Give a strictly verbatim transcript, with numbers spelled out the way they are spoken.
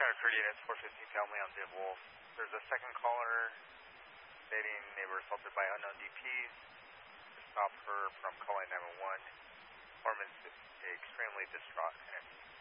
Counter thirty units, four fifteen family on Viv Wolf. There's a second caller stating they were assaulted by unknown D Ps. To stop her from calling nine one one. Foreman's extremely distraught.